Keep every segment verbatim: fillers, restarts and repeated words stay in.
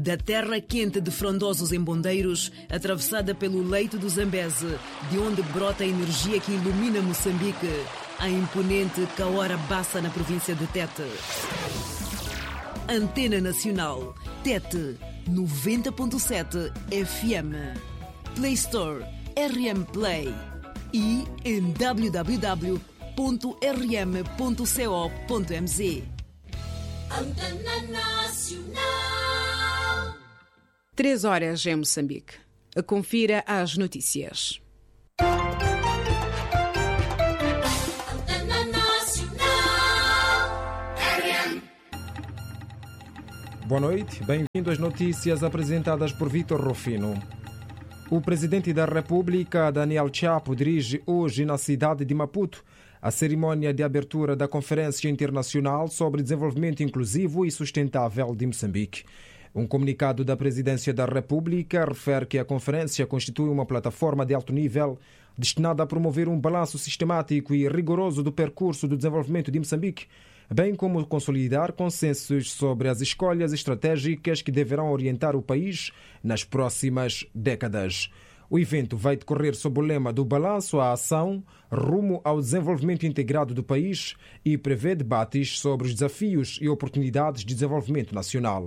Da terra quente de frondosos embondeiros, atravessada pelo leito do Zambeze, de onde brota a energia que ilumina Moçambique, a imponente Kaora Bassa na província de Tete. Antena Nacional, Tete, noventa ponto sete F M. Play Store, R M Play. E em w w w ponto r m ponto co ponto m z. Antena Nacional. Três horas em Moçambique. Confira as notícias. Antena Nacional. R M. Boa noite, bem-vindo às notícias apresentadas por Vítor Rufino. O presidente da República, Daniel Chapo, dirige hoje na cidade de Maputo a cerimônia de abertura da Conferência Internacional sobre Desenvolvimento Inclusivo e Sustentável de Moçambique. Um comunicado da Presidência da República refere que a conferência constitui uma plataforma de alto nível destinada a promover um balanço sistemático e rigoroso do percurso do desenvolvimento de Moçambique, bem como consolidar consensos sobre as escolhas estratégicas que deverão orientar o país nas próximas décadas. O evento vai decorrer sob o lema do balanço à ação rumo ao desenvolvimento integrado do país e prevê debates sobre os desafios e oportunidades de desenvolvimento nacional.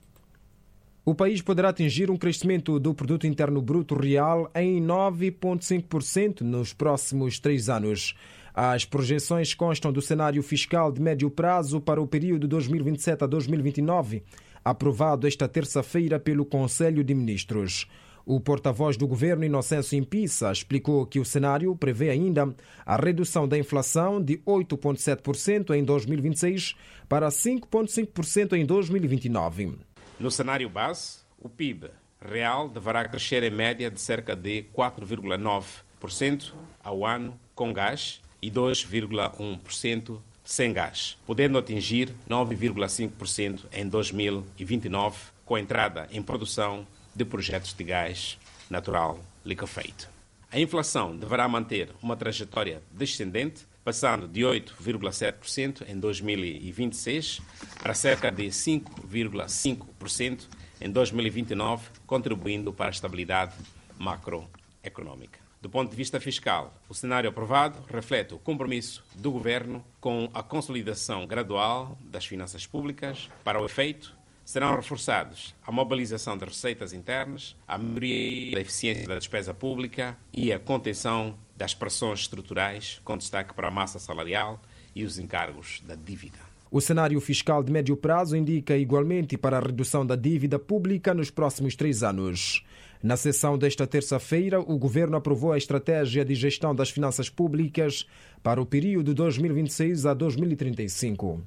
O país poderá atingir um crescimento do Produto Interno Bruto Real em nove vírgula cinco por cento nos próximos três anos. As projeções constam do cenário fiscal de médio prazo para o período dois mil e vinte e sete a dois mil e vinte e nove, aprovado esta terça-feira pelo Conselho de Ministros. O porta-voz do governo, Inocêncio Impissa, explicou que o cenário prevê ainda a redução da inflação de oito vírgula sete por cento em dois mil e vinte e seis para cinco vírgula cinco por cento em dois mil e vinte e nove. No cenário base, o P I B real deverá crescer em média de cerca de quatro vírgula nove por cento ao ano com gás e dois vírgula um por cento sem gás, podendo atingir nove vírgula cinco por cento em dois mil e vinte e nove, com a entrada em produção de projetos de gás natural liquefeito. A inflação deverá manter uma trajetória descendente, passando de oito vírgula sete por cento em dois mil e vinte e seis para cerca de cinco vírgula cinco por cento em dois mil e vinte e nove, contribuindo para a estabilidade macroeconómica. Do ponto de vista fiscal, o cenário aprovado reflete o compromisso do Governo com a consolidação gradual das finanças públicas. Para o efeito, serão reforçados a mobilização das receitas internas, a melhoria da eficiência da despesa pública e a contenção das pressões estruturais, com destaque para a massa salarial e os encargos da dívida. O cenário fiscal de médio prazo indica igualmente para a redução da dívida pública nos próximos três anos. Na sessão desta terça-feira, o Governo aprovou a Estratégia de Gestão das Finanças Públicas para o período dois mil e vinte e seis a dois mil e trinta e cinco.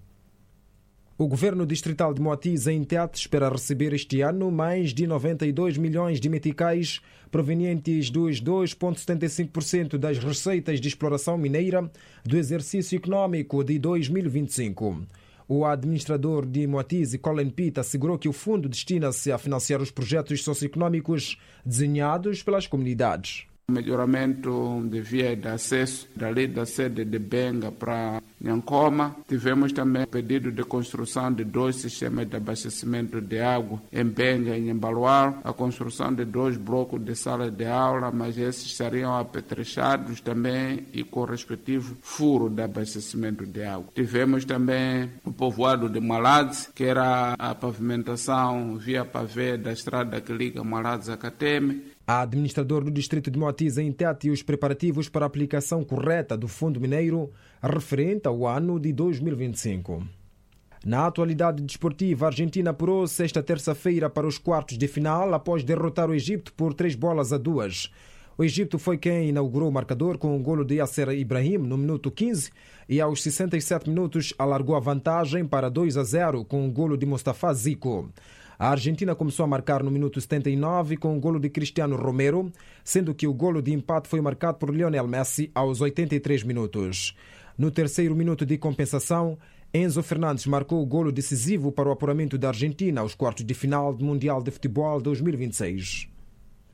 O Governo Distrital de Moatize, em Tete, espera receber este ano mais de noventa e dois milhões de meticais provenientes dos dois vírgula setenta e cinco por cento das receitas de exploração mineira do exercício econômico de dois mil e vinte e cinco. O administrador de Moatize, Colin Pitt, assegurou que o fundo destina-se a financiar os projetos socioeconômicos desenhados pelas comunidades. Melhoramento de via de acesso dali da sede de Benga para Nhancoma. Tivemos também pedido de construção de dois sistemas de abastecimento de água em Benga e em Baluar, a construção de dois blocos de sala de aula, mas esses estariam apetrechados também e com o respectivo furo de abastecimento de água. Tivemos também o povoado de Malades, que era a pavimentação via pavê da estrada que liga Malades a Cateme. A administrador do distrito de Moatize, em Tete, os preparativos para a aplicação correta do Fundo Mineiro referente ao ano de dois mil e vinte e cinco. Na atualidade desportiva, a Argentina apurou-se esta terça-feira para os quartos de final após derrotar o Egito por três bolas a duas. O Egito foi quem inaugurou o marcador com o golo de Yasser Ibrahim no minuto quinze e aos sessenta e sete minutos alargou a vantagem para dois a zero com o golo de Mustafa Zico. A Argentina começou a marcar no minuto setenta e nove com o golo de Cristiano Romero, sendo que o golo de empate foi marcado por Lionel Messi aos oitenta e três minutos. No terceiro minuto de compensação, Enzo Fernandes marcou o golo decisivo para o apuramento da Argentina aos quartos de final do Mundial de Futebol dois mil e vinte e seis.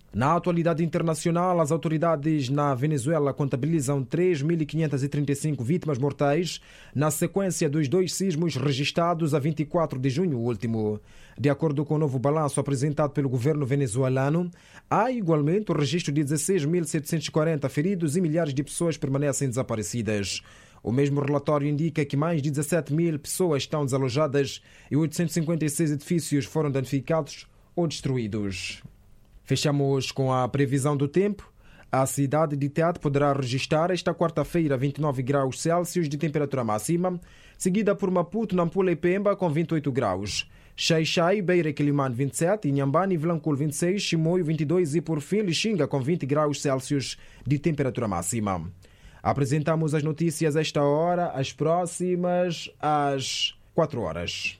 Na atualidade internacional, as autoridades na Venezuela contabilizam três mil quinhentas e trinta e cinco vítimas mortais na sequência dos dois sismos registrados a vinte e quatro de junho último. De acordo com o novo balanço apresentado pelo governo venezuelano, há igualmente o registro de dezesseis mil setecentos e quarenta feridos e milhares de pessoas permanecem desaparecidas. O mesmo relatório indica que mais de dezessete mil pessoas estão desalojadas e oitocentos e cinquenta e seis edifícios foram danificados ou destruídos. Fechamos com a previsão do tempo. A cidade de Tete poderá registrar esta quarta-feira vinte e nove graus Celsius de temperatura máxima, seguida por Maputo, Nampula e Pemba com vinte e oito graus. Xai-Xai, Beira e Quelimane vinte e sete, Inhambane e Vilanculo vinte e seis, Chimoio vinte e dois e por fim Lixinga com vinte graus Celsius de temperatura máxima. Apresentamos as notícias esta hora, as próximas às quatro horas.